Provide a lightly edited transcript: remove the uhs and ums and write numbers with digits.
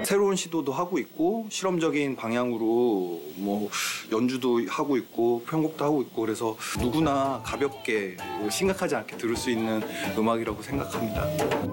새로운 시도도 하고 있고 실험적인 방향으로 뭐 연주도 하고 있고 편곡도 하고 있고 그래서 누구나 가볍게 심각하지 않게 들을 수 있는 음악이라고 생각합니다.